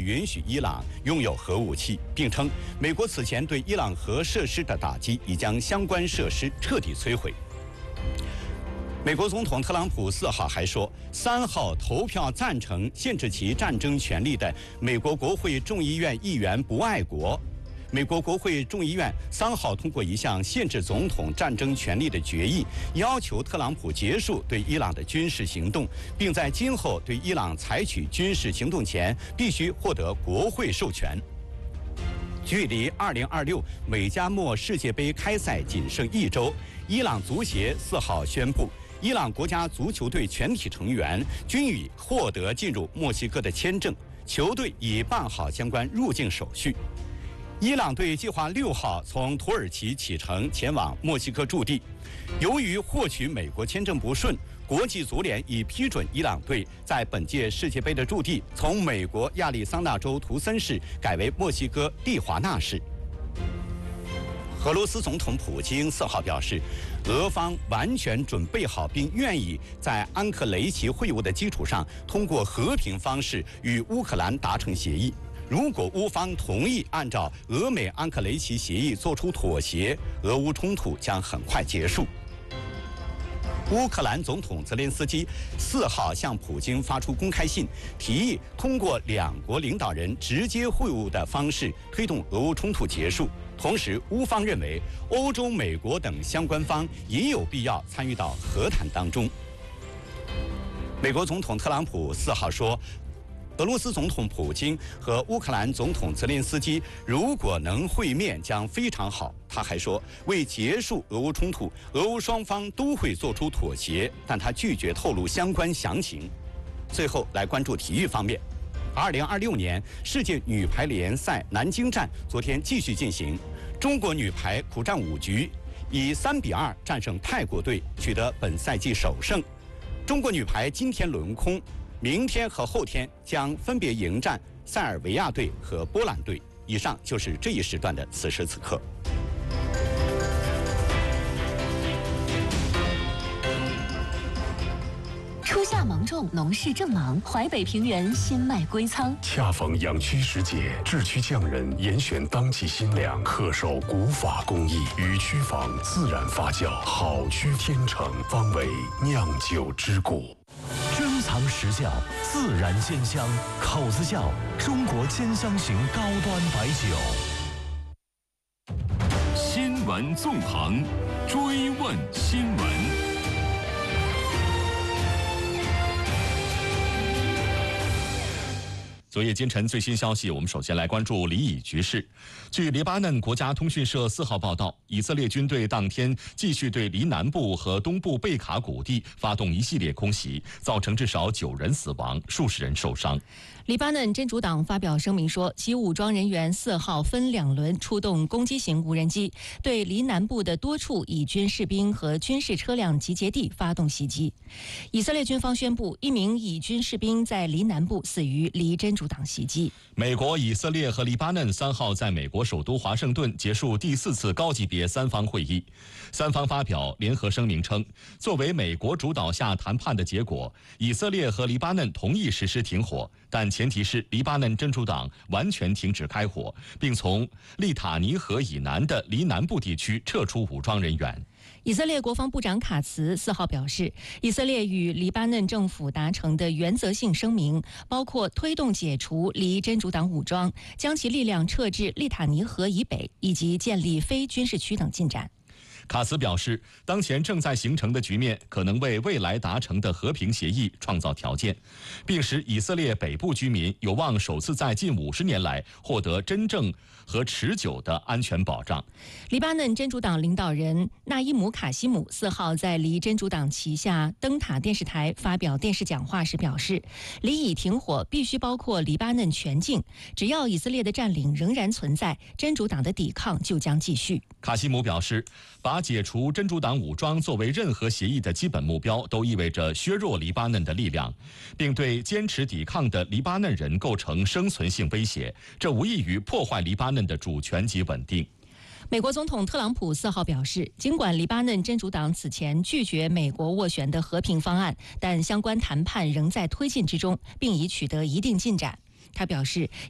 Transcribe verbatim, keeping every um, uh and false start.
允许伊朗拥有核武器，并称美国此前对伊朗核设施的打击已将相关设施彻底摧毁。美国总统特朗普四号还说，三号投票赞成限制其战争权利的美国国会众议院议员不爱国。美国国会众议院三号通过一项限制总统战争权利的决议，要求特朗普结束对伊朗的军事行动，并在今后对伊朗采取军事行动前必须获得国会授权。距离二零二六美加墨世界杯开赛仅剩一周，伊朗足协四号宣布，伊朗国家足球队全体成员均已获得进入墨西哥的签证，球队已办好相关入境手续。伊朗队计划六号从土耳其启程前往墨西哥驻地。由于获取美国签证不顺，国际足联已批准伊朗队在本届世界杯的驻地从美国亚利桑那州图森市改为墨西哥蒂华纳市。俄罗斯总统普京四号表示，俄方完全准备好并愿意在安克雷奇会晤的基础上，通过和平方式与乌克兰达成协议。如果乌方同意按照俄美安克雷奇协议做出妥协，俄乌冲突将很快结束。乌克兰总统泽连斯基四号向普京发出公开信，提议通过两国领导人直接会晤的方式推动俄乌冲突结束。同时，乌方认为欧洲、美国等相关方也有必要参与到和谈当中。美国总统特朗普四号说，俄罗斯总统普京和乌克兰总统泽连斯基如果能会面将非常好。他还说，为结束俄乌冲突，俄乌双方都会做出妥协，但他拒绝透露相关详情。最后来关注体育方面，二零二六年世界女排联赛南京站昨天继续进行，中国女排苦战五局，以三比二战胜泰国队，取得本赛季首胜。中国女排今天轮空，明天和后天将分别迎战塞尔维亚队和波兰队。以上就是这一时段的此时此刻。 初夏芒种，农事正忙，淮北平原新麦归仓。 恰逢养区时节，制区匠人严选当季新粮，恪守古法工艺，与区房自然发酵，好区天成，方为酿酒之谷。 珍藏实窖，自然鲜香，口子窖，中国兼香型高端白酒。 新闻纵横，追问新闻。 昨夜今晨最新消息，我们首先来关注黎以局势。据黎巴嫩国家通讯社四号报道，以色列军队当天继续对黎南部和东部贝卡谷地发动一系列空袭，造成至少九人死亡，数十人受伤。 黎巴嫩真主党发表声明说，其武装人员四号分两轮出动攻击型无人机，对黎南部的多处以军士兵和军事车辆集结地发动袭击。以色列军方宣布，一名以军士兵在黎南部死于黎真主党袭击。 美国、以色列和黎巴嫩三号在美国首都华盛顿结束第四次高级别三方会议。三方发表联合声明称，作为美国主导下谈判的结果，以色列和黎巴嫩同意实施停火，但前提是黎巴嫩真主党完全停止开火，并从利塔尼河以南的黎南部地区撤出武装人员。 以色列国防部长卡茨四号表示，以色列与黎巴嫩政府达成的原则性声明包括推动解除黎真主党武装、将其力量撤至利塔尼河以北以及建立非军事区等进展。 卡茨表示，当前正在形成的局面可能为未来达成的和平协议创造条件，并使以色列北部居民有望首次在近五十年来获得真正和持久的安全保障。 黎巴嫩真主党领导人纳伊姆卡西姆四号在黎真主党旗下灯塔电视台发表电视讲话时表示，黎以停火必须包括黎巴嫩全境，只要以色列的占领仍然存在，真主党的抵抗就将继续。 卡西姆表示，把解除真主党武装作为任何协议的基本目标，都意味着削弱黎巴嫩的力量，并对坚持抵抗的黎巴嫩人构成生存性威胁，这无异于破坏黎巴嫩的主权及稳定。 美国总统特朗普四号表示，尽管黎巴嫩真主党此前拒绝美国斡旋的和平方案，但相关谈判仍在推进之中，并已取得一定进展。他表示，